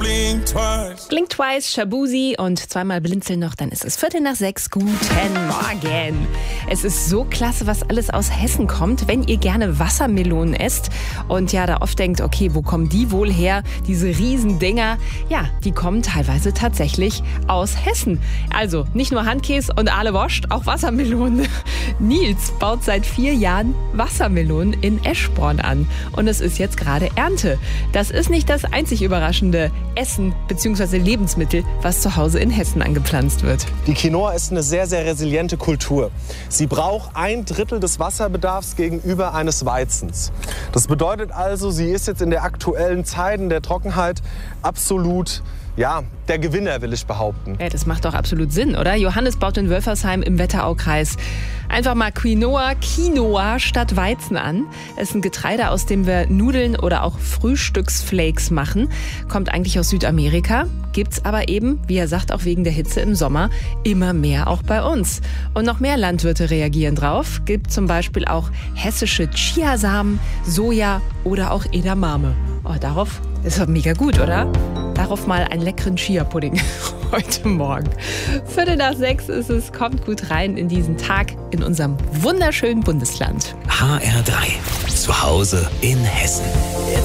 Blink twice, Shabuzi und zweimal blinzeln noch, dann ist es 5:45. Guten Morgen. Es ist so klasse, was alles aus Hessen kommt, wenn ihr gerne Wassermelonen esst und ja da oft denkt, okay, wo kommen die wohl her, diese Riesendinger? Ja, die kommen teilweise tatsächlich aus Hessen. Also nicht nur Handkäse und Aale Woscht, auch Wassermelonen. Nils baut seit 4 Jahren Wassermelonen in Eschborn an und es ist jetzt gerade Ernte. Das ist nicht das einzig überraschende Essen bzw. Lebensmittel, was zu Hause in Hessen angepflanzt wird. Die Quinoa ist eine sehr, sehr resiliente Kultur. Sie braucht 1/3 des Wasserbedarfs gegenüber eines Weizens. Das bedeutet also, sie ist jetzt in der aktuellen Zeit, in der Trockenheit absolut, ja, der Gewinner, will ich behaupten. Ja, das macht doch absolut Sinn, oder? Johannes baut in Wölfersheim im Wetteraukreis einfach mal Quinoa statt Weizen an. Es ist ein Getreide, aus dem wir Nudeln oder auch Frühstücksflakes machen. Kommt eigentlich aus Südamerika, gibt's aber eben, wie er sagt, auch wegen der Hitze im Sommer immer mehr auch bei uns. Und noch mehr Landwirte reagieren drauf. Gibt zum Beispiel auch hessische Chiasamen, Soja oder auch Edamame. Oh, darauf ist doch mega gut, oder? Darauf mal einen leckeren Chia-Pudding heute Morgen. 5:45 ist es, kommt gut rein in diesen Tag in unserem wunderschönen Bundesland. HR3, zu Hause in Hessen.